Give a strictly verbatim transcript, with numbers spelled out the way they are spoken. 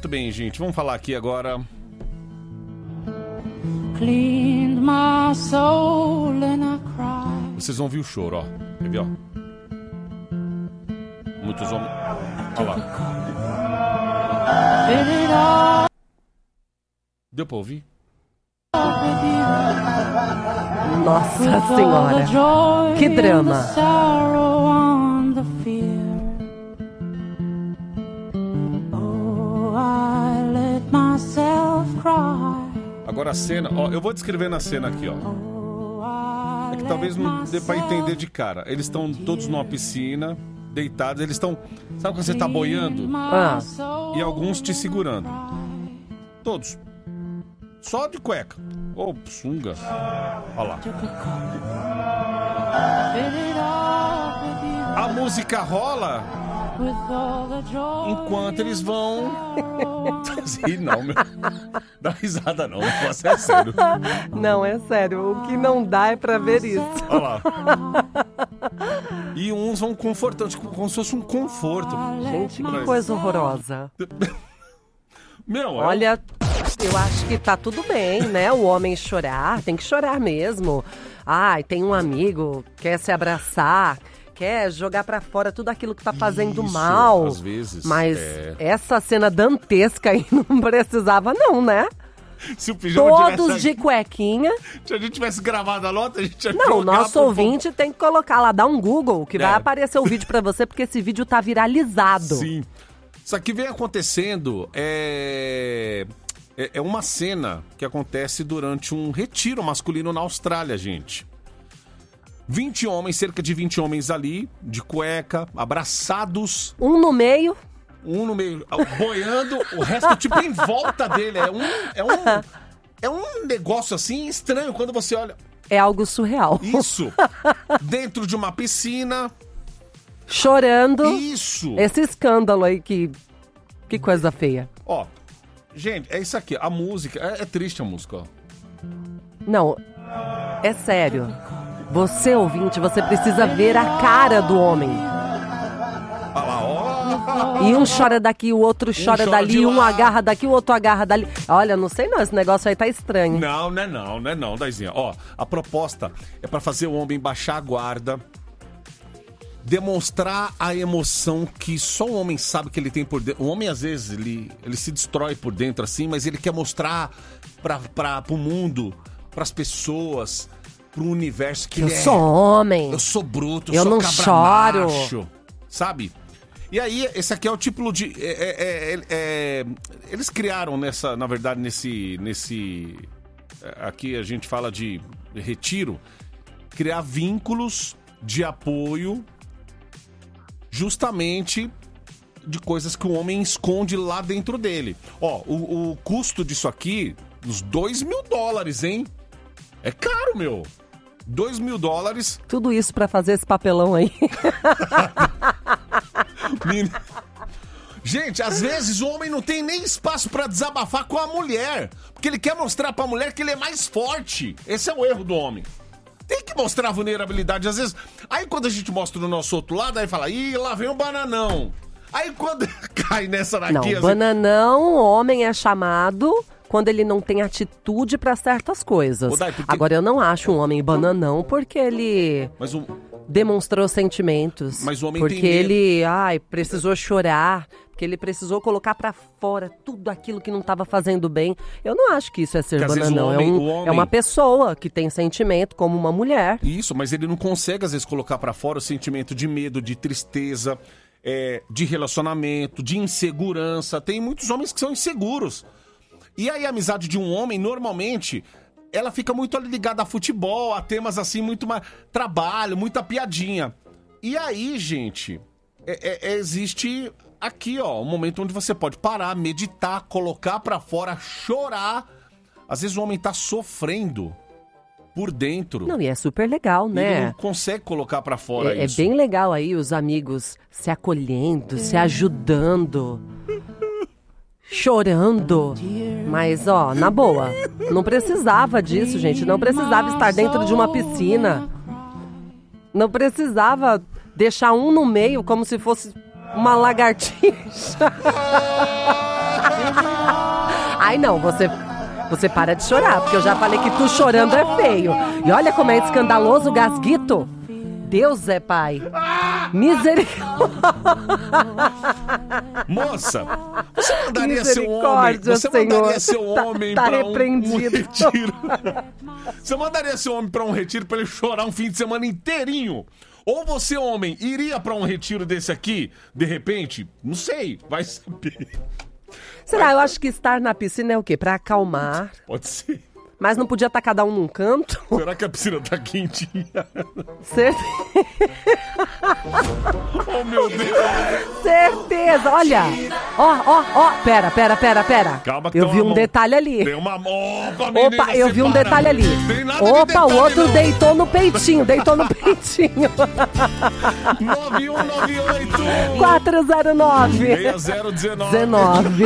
Muito bem, gente. Vamos falar aqui agora. Cleaned my soul and I cried. Vocês vão ouvir o choro, ó. Quer ver, ó? Muitos homens. Olha lá. Deu pra ouvir? Nossa Senhora. Que drama. Agora a cena, ó, eu vou descrevendo a cena aqui, ó. É que talvez não dê pra entender de cara. Eles estão todos numa piscina, deitados, eles estão... Sabe quando você tá boiando? Ah. E alguns te segurando. Todos. Só de cueca. Ou oh, sunga. Olha lá. A música rola enquanto eles vão... Sim, não, meu. Dá risada não, não posso, é sério. Não, é sério. O que não dá é pra ver isso. Olha lá. E uns vão confortando, tipo, como se fosse um conforto. Gente, que coisa horrorosa. Meu, olha, eu acho que tá tudo bem, né? O homem chorar, tem que chorar mesmo. Ai, tem um amigo, quer se abraçar, quer jogar pra fora tudo aquilo que tá fazendo Isso, mal. Às vezes. Mas é... essa cena dantesca aí não precisava não, né? Se o pijama Todos tivesse... de cuequinha. Se a gente tivesse gravado a nota, a gente ia Não, o nosso pro... ouvinte tem que colocar lá, dá um Google, que é. vai aparecer o vídeo pra você, porque esse vídeo tá viralizado. Sim. Isso aqui vem acontecendo, é... é uma cena que acontece durante um retiro masculino na Austrália, gente. vinte homens, cerca de vinte homens ali, de cueca, abraçados. Um no meio. Um no meio, boiando, o resto tipo em volta dele. É um, é um, é um negócio assim estranho quando você olha. É algo surreal. Isso. Dentro de uma piscina. Chorando. Isso. Esse escândalo aí, que, que coisa feia. Ó, gente, é isso aqui. A música, é, é triste a música, ó. Não, é sério. Você, ouvinte, você precisa ver a cara do homem. Olha lá, ó. E um chora daqui, o outro chora, chora dali, um lá. agarra daqui, o outro agarra dali. Olha, não sei não, esse negócio aí tá estranho. Não, não é não, não é não, Daizinha. Ó, a proposta é pra fazer o homem baixar a guarda, demonstrar a emoção que só o homem sabe que ele tem por dentro. O homem, às vezes, ele, ele se destrói por dentro assim, mas ele quer mostrar pra, pra, pro mundo, pras pessoas, pro universo que eu ele é. sou homem. Eu sou bruto, eu, eu sou não cabra choro. macho, sabe? E aí, esse aqui é o tipo de... É, é, é, é, eles criaram nessa, na verdade, nesse, nesse... Aqui a gente fala de retiro. Criar vínculos de apoio justamente de coisas que o homem esconde lá dentro dele. Ó, o, o custo disso aqui, uns dois mil dólares, hein? É caro, meu. Dois mil dólares. Tudo isso pra fazer esse papelão aí. Gente, às vezes o homem não tem nem espaço pra desabafar com a mulher, porque ele quer mostrar pra mulher que ele é mais forte. Esse é o erro do homem. Tem que mostrar a vulnerabilidade, às vezes. Aí quando a gente mostra no nosso outro lado, aí fala, ih, lá vem o bananão. Aí quando cai nessa daqui... Não, assim... bananão, homem é chamado quando ele não tem atitude pra certas coisas. Dai, porque... Agora, eu não acho um homem bananão porque ele... Mas o... demonstrou sentimentos. Mas o homem porque tem medo. ele, ai, precisou chorar, porque ele precisou colocar pra fora tudo aquilo que não estava fazendo bem. Eu não acho que isso é ser Porque, bananão. homem, é, um, homem... é uma pessoa que tem sentimento como uma mulher. Isso, mas ele não consegue às vezes colocar pra fora o sentimento de medo, de tristeza, é, de relacionamento, de insegurança. Tem muitos homens que são inseguros. E aí a amizade de um homem, normalmente... ela fica muito ligada a futebol, a temas assim, muito mais trabalho, muita piadinha. E aí, gente, é, é, existe aqui, ó, um momento onde você pode parar, meditar, colocar pra fora, chorar. Às vezes o homem tá sofrendo por dentro. Não, e é super legal, né? Ele não consegue colocar pra fora é, isso. É bem legal aí os amigos se acolhendo, se ajudando... chorando. Mas, ó, na boa, não precisava disso, gente. Não precisava estar dentro de uma piscina. Não precisava deixar um no meio como se fosse uma lagartixa. Ai, não, você... Você para de chorar, porque eu já falei que tu chorando é feio. E olha como é escandaloso o gasguito. Deus é pai. Misericórdia. Moça, você mandaria seu homem, você Senhor. mandaria seu homem tá, tá pra um, um repreendido. retiro. Você mandaria seu homem pra um retiro pra ele chorar um fim de semana inteirinho? Ou você, homem, iria pra um retiro desse aqui, de repente? Não sei, vai saber. Será? Eu acho que estar na piscina é o quê? Pra acalmar. Pode ser. Mas não podia estar cada um num canto? Será que a piscina tá quentinha? Certeza. Oh, meu Deus. Certeza. Olha. Ó, ó, ó. Pera, pera, pera, pera. Calma que eu tem vi uma um mão. detalhe ali. Tem uma... Opa, menina, Opa, eu vi um separa. detalhe ali. Tem nada de Opa, detalhe, o outro não. deitou no peitinho, deitou no peitinho. nove um nove oito quatro zero nove seis zero um nove dezenove